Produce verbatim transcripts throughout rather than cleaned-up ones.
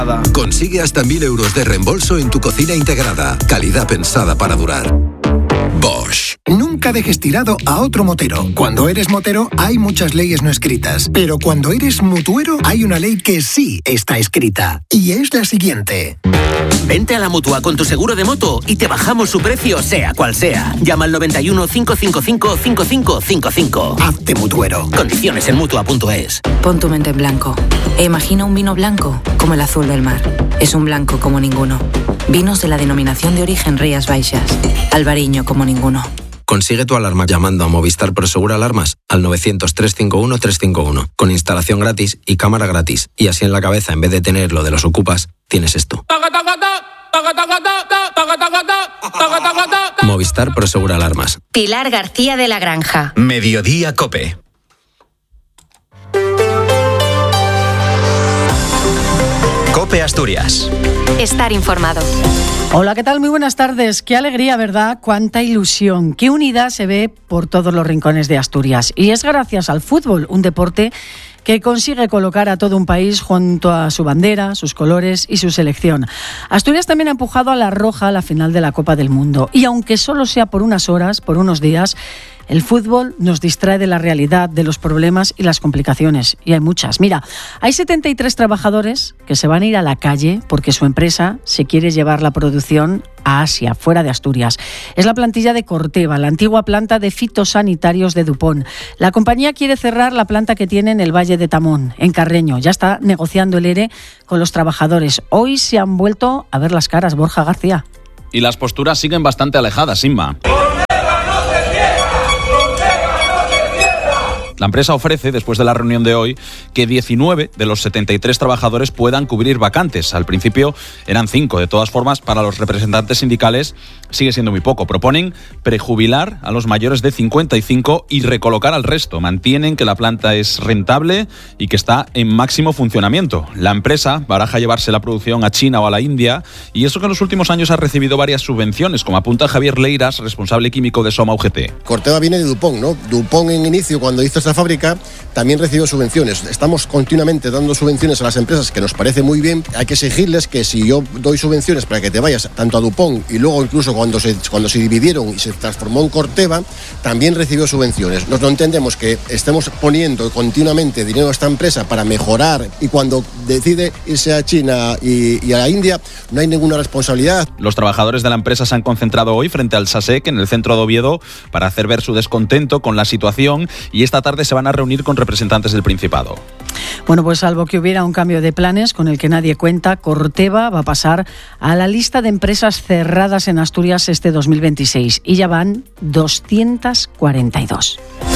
Consigue hasta mil euros de reembolso en tu cocina integrada. Calidad pensada para durar. Bosch. Nunca dejes tirado a otro motero. Cuando eres motero hay muchas leyes no escritas, pero cuando eres mutuero hay una ley que sí está escrita, y es la siguiente. Vente a la Mutua con tu seguro de moto y te bajamos su precio sea cual sea. Llama al noventa y uno, cinco cinco cinco, cinco cinco cinco cinco. Hazte mutuero. Condiciones en mutua punto es. Pon tu mente en blanco e imagina un vino blanco como el azul del mar. Es un blanco como ninguno. Vinos de la denominación de origen Rías Baixas. Albariño como ninguno. Consigue tu alarma llamando a Movistar Prosegur Alarmas al novecientos, trescientos cincuenta y uno, trescientos cincuenta y uno, con instalación gratis y cámara gratis. Y así en la cabeza, en vez de tener lo de los ocupas, tienes esto. Movistar Prosegur Alarmas. Pilar García de la Granja. Mediodía Cope. Cope Asturias. Estar informado. Hola, ¿qué tal? Muy buenas tardes. Qué alegría, ¿verdad? Cuánta ilusión. Qué unidad se ve por todos los rincones de Asturias. Y es gracias al fútbol, un deporte que consigue colocar a todo un país junto a su bandera, sus colores y su selección. Asturias también ha empujado a la Roja a la final de la Copa del Mundo. Y aunque solo sea por unas horas, por unos días, el fútbol nos distrae de la realidad, de los problemas y las complicaciones. Y hay muchas. Mira, hay setenta y tres trabajadores que se van a ir a la calle porque su empresa se quiere llevar la producción a Asia, fuera de Asturias. Es la plantilla de Corteva, la antigua planta de fitosanitarios de Dupont. La compañía quiere cerrar la planta que tiene en el Valle de Tamón, en Carreño. Ya está negociando el ERE con los trabajadores. Hoy se han vuelto a ver las caras, Borja García. Y las posturas siguen bastante alejadas, Inma. La empresa ofrece, después de la reunión de hoy, que diecinueve de los setenta y tres trabajadores puedan cubrir vacantes. Al principio eran cinco. De todas formas, para los representantes sindicales sigue siendo muy poco. Proponen prejubilar a los mayores de cincuenta y cinco y recolocar al resto. Mantienen que la planta es rentable y que está en máximo funcionamiento. La empresa baraja llevarse la producción a China o a la India, y eso que en los últimos años ha recibido varias subvenciones, como apunta Javier Leiras, responsable químico de Soma U G T. Corteva viene de Dupont, ¿no? Dupont en inicio, cuando hizo esta fábrica, también recibió subvenciones. Estamos continuamente dando subvenciones a las empresas, que nos parece muy bien. Hay que exigirles que si yo doy subvenciones para que te vayas tanto a Dupont, y luego incluso cuando se, cuando se dividieron y se transformó en Corteva, también recibió subvenciones. Nos no entendemos que estemos poniendo continuamente dinero a esta empresa para mejorar, y cuando decide irse a China y, y a la India, no hay ninguna responsabilidad. Los trabajadores de la empresa se han concentrado hoy frente al SASEC en el centro de Oviedo para hacer ver su descontento con la situación, y esta tarde se van a reunir con representantes del Principado. Bueno, pues salvo que hubiera un cambio de planes con el que nadie cuenta, Corteva va a pasar a la lista de empresas cerradas en Asturias este dos mil veintiséis, y ya van doscientas cuarenta y dos.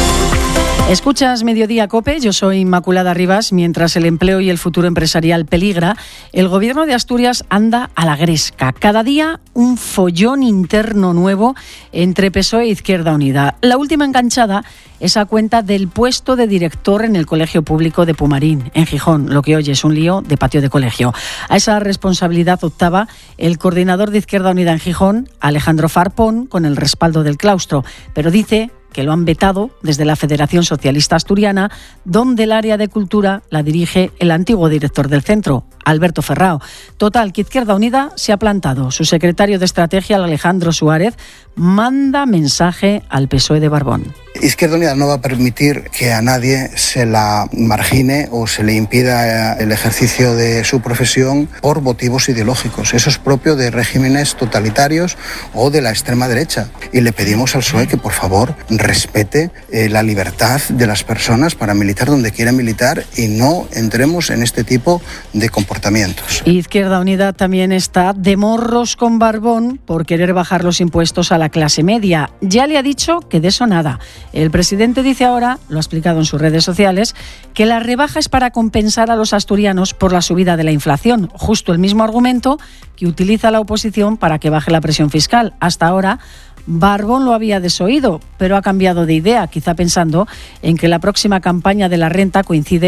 Escuchas Mediodía Cope, yo soy Inmaculada Rivas. Mientras el empleo y el futuro empresarial peligra, el gobierno de Asturias anda a la gresca. Cada día un follón interno nuevo entre P S O E e Izquierda Unida. La última enganchada es a cuenta del puesto de director en el Colegio Público de Pumarín, en Gijón. Lo que hoy es un lío de patio de colegio. A esa responsabilidad optaba el coordinador de Izquierda Unida en Gijón, Alejandro Farpón, con el respaldo del claustro, pero dice que lo han vetado desde la Federación Socialista Asturiana, donde el área de cultura la dirige el antiguo director del centro, Alberto Ferrao. Total, que Izquierda Unida se ha plantado. Su secretario de Estrategia, Alejandro Suárez, manda mensaje al P S O E de Barbón. Izquierda Unida no va a permitir que a nadie se la margine o se le impida el ejercicio de su profesión por motivos ideológicos. Eso es propio de regímenes totalitarios o de la extrema derecha. Y le pedimos al P S O E que, por favor, respete eh, la libertad de las personas para militar donde quieran militar y no entremos en este tipo de comportamientos. Izquierda Unida también está de morros con Barbón por querer bajar los impuestos a la clase media. Ya le ha dicho que de eso nada. El presidente dice ahora, lo ha explicado en sus redes sociales, que la rebaja es para compensar a los asturianos por la subida de la inflación. Justo el mismo argumento que utiliza la oposición para que baje la presión fiscal. Hasta ahora, Barbón lo había desoído, pero ha cambiado de idea, quizá pensando en que la próxima campaña de la renta coincide con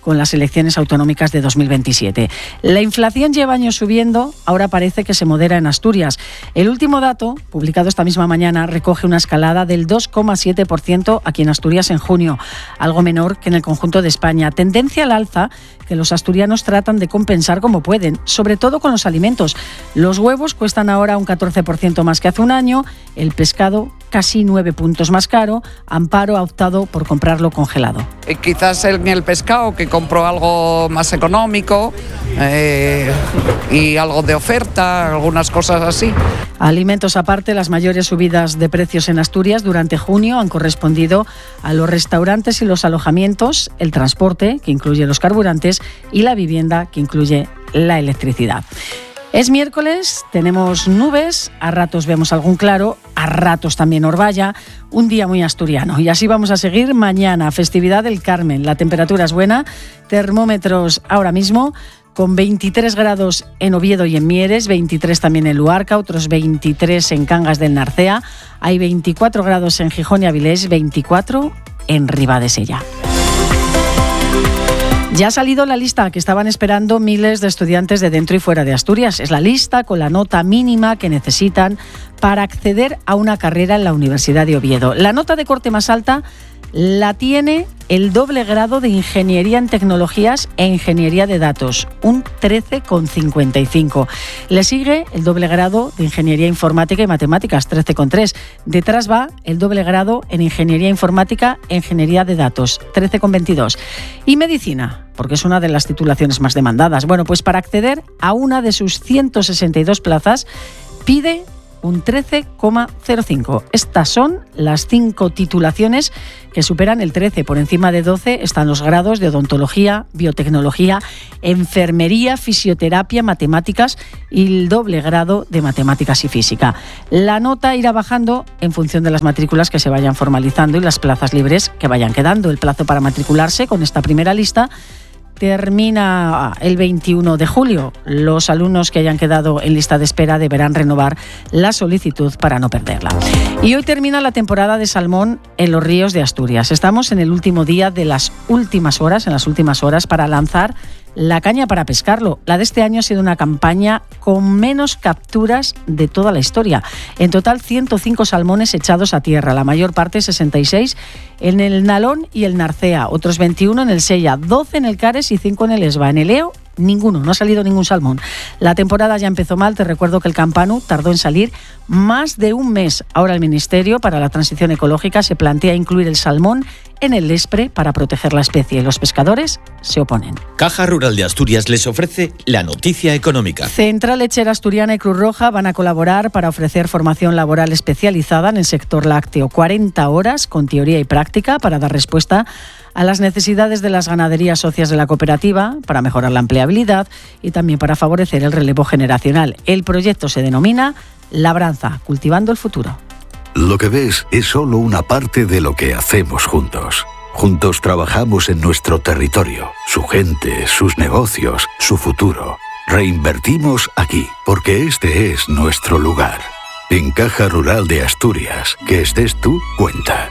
con las elecciones autonómicas de dos mil veintisiete. La inflación lleva años subiendo, ahora parece que se modera en Asturias. El último dato, publicado esta misma mañana, recoge una escalada del dos coma siete por ciento aquí en Asturias en junio, algo menor que en el conjunto de España. Tendencia al alza que los asturianos tratan de compensar como pueden, sobre todo con los alimentos. Los huevos cuestan ahora un catorce por ciento más que hace un año, el pescado casi nueve puntos más caro. Amparo ha optado por comprarlo congelado. Eh, quizás en el pescado, que compro algo más económico eh, y algo de oferta, algunas cosas así. Alimentos aparte, las mayores subidas de precios en Asturias durante junio han correspondido a los restaurantes y los alojamientos, el transporte, que incluye los carburantes, y la vivienda, que incluye la electricidad. Es miércoles, tenemos nubes, a ratos vemos algún claro, a ratos también Orvalla, un día muy asturiano. Y así vamos a seguir mañana, festividad del Carmen. La temperatura es buena, termómetros ahora mismo con veintitrés grados en Oviedo y en Mieres, veintitrés también en Luarca, otros veintitrés en Cangas del Narcea, hay veinticuatro grados en Gijón y Avilés, veinticuatro en Ribadesella. Ya ha salido la lista que estaban esperando miles de estudiantes de dentro y fuera de Asturias. Es la lista con la nota mínima que necesitan para acceder a una carrera en la Universidad de Oviedo. La nota de corte más alta la tiene el doble grado de Ingeniería en Tecnologías e Ingeniería de Datos, un trece coma cincuenta y cinco. Le sigue el doble grado de Ingeniería Informática y Matemáticas, trece coma tres. Detrás va el doble grado en Ingeniería Informática e Ingeniería de Datos, trece coma veintidós. Y Medicina, porque es una de las titulaciones más demandadas. Bueno, pues para acceder a una de sus ciento sesenta y dos plazas, pide un trece coma cero cinco. Estas son las cinco titulaciones que superan el trece. Por encima de doce están los grados de odontología, biotecnología, enfermería, fisioterapia, matemáticas y el doble grado de matemáticas y física. La nota irá bajando en función de las matrículas que se vayan formalizando y las plazas libres que vayan quedando. El plazo para matricularse con esta primera lista termina el veintiuno de julio. Los alumnos que hayan quedado en lista de espera deberán renovar la solicitud para no perderla. Y hoy termina la temporada de salmón en los ríos de Asturias. Estamos en el último día de las últimas horas, en las últimas horas para lanzar la caña para pescarlo. La de este año ha sido una campaña con menos capturas de toda la historia. En total, ciento cinco salmones echados a tierra, la mayor parte, sesenta y seis, en el Nalón y el Narcea, otros veintiuno en el Sella, doce en el Cares y cinco en el Esba. En el Eo, ninguno, no ha salido ningún salmón. La temporada ya empezó mal, te recuerdo que el Campanu tardó en salir más de un mes. Ahora el Ministerio para la Transición Ecológica se plantea incluir el salmón en el Lespre para proteger la especie. Los pescadores se oponen. Caja Rural de Asturias les ofrece la noticia económica. Central Lechera Asturiana y Cruz Roja van a colaborar para ofrecer formación laboral especializada en el sector lácteo. cuarenta horas con teoría y práctica para dar respuesta a las necesidades de las ganaderías socias de la cooperativa, para mejorar la empleabilidad y también para favorecer el relevo generacional. El proyecto se denomina Labranza, cultivando el futuro. Lo que ves es solo una parte de lo que hacemos juntos. Juntos trabajamos en nuestro territorio, su gente, sus negocios, su futuro. Reinvertimos aquí, porque este es nuestro lugar. En Caja Rural de Asturias, que estés tú, cuenta.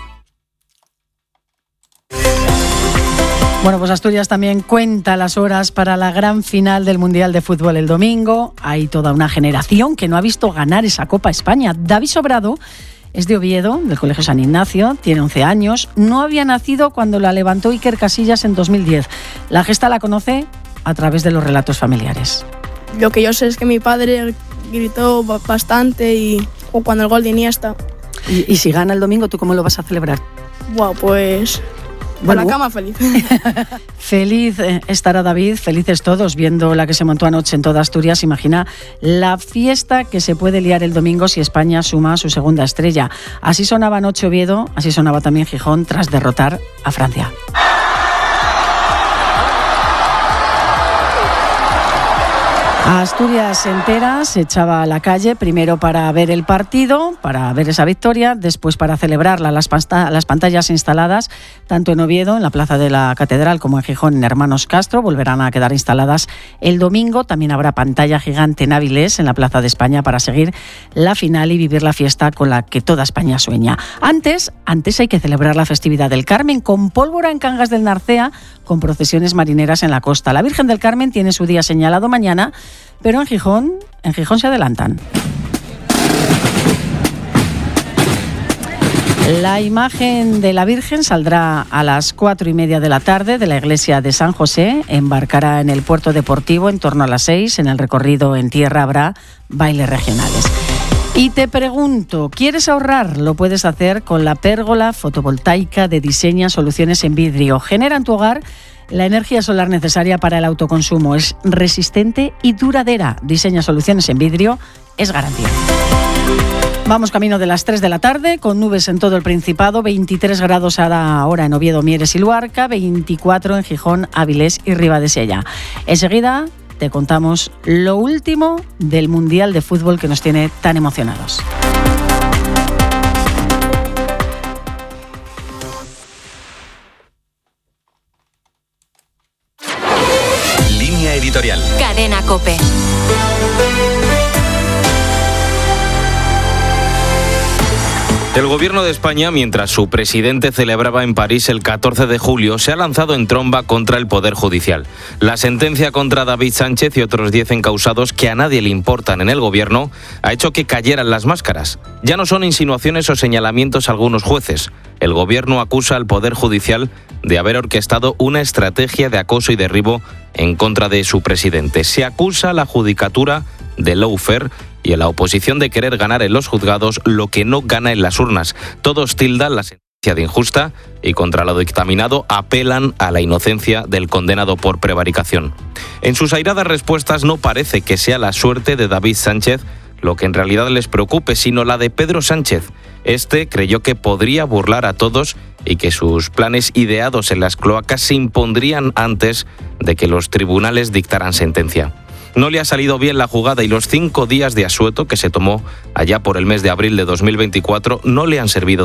Bueno, pues Asturias también cuenta las horas para la gran final del Mundial de Fútbol el domingo. Hay toda una generación que no ha visto ganar esa Copa España. David Sobrado es de Oviedo, del Colegio San Ignacio, tiene once años. No había nacido cuando la levantó Iker Casillas en dos mil diez. La gesta la conoce a través de los relatos familiares. Lo que yo sé es que mi padre gritó bastante y o cuando el gol de Iniesta. ¿Y, y si gana el domingo, tú cómo lo vas a celebrar? Bueno, pues... Bueno, a la cama feliz. Feliz estará David, felices todos viendo la que se montó anoche en toda Asturias. Imagina la fiesta que se puede liar el domingo si España suma su segunda estrella. Así sonaba anoche Oviedo, así sonaba también Gijón tras derrotar a Francia. Asturias entera se echaba a la calle, primero para ver el partido, para ver esa victoria, después para celebrarla. Las, pasta- las pantallas instaladas, tanto en Oviedo, en la Plaza de la Catedral, como en Gijón, en Hermanos Castro, volverán a quedar instaladas el domingo. También habrá pantalla gigante en Avilés, en la Plaza de España, para seguir la final y vivir la fiesta con la que toda España sueña. Antes, antes hay que celebrar la festividad del Carmen, con pólvora en Cangas del Narcea, con procesiones marineras en la costa. La Virgen del Carmen tiene su día señalado mañana, pero en Gijón, en Gijón se adelantan. La imagen de la Virgen saldrá a las cuatro y media de la tarde de la iglesia de San José, embarcará en el puerto deportivo en torno a las seis. En el recorrido en tierra habrá bailes regionales. Y te pregunto, ¿quieres ahorrar? Lo puedes hacer con la pérgola fotovoltaica de Diseña Soluciones en Vidrio. Genera en tu hogar la energía solar necesaria para el autoconsumo. Es resistente y duradera. Diseña Soluciones en Vidrio, es garantía. Vamos camino de las tres de la tarde, con nubes en todo el Principado, veintitrés grados ahora en Oviedo, Mieres y Luarca, veinticuatro en Gijón, Avilés y Ribadesella. Enseguida te contamos lo último del Mundial de Fútbol que nos tiene tan emocionados. Línea editorial. Cadena COPE. El Gobierno de España, mientras su presidente celebraba en París el catorce de julio, se ha lanzado en tromba contra el Poder Judicial. La sentencia contra David Sánchez y otros diez encausados que a nadie le importan en el Gobierno ha hecho que cayeran las máscaras. Ya no son insinuaciones o señalamientos algunos jueces. El Gobierno acusa al Poder Judicial de haber orquestado una estrategia de acoso y derribo en contra de su presidente. Se acusa a la Judicatura de lawfare y a la oposición de querer ganar en los juzgados lo que no gana en las urnas. Todos tildan la sentencia de injusta y contra lo dictaminado apelan a la inocencia del condenado por prevaricación. En sus airadas respuestas no parece que sea la suerte de David Sánchez lo que en realidad les preocupe, sino la de Pedro Sánchez. Este creyó que podría burlar a todos y que sus planes ideados en las cloacas se impondrían antes de que los tribunales dictaran sentencia. No le ha salido bien la jugada y los cinco días de asueto que se tomó allá por el mes de abril de dos mil veinticuatro no le han servido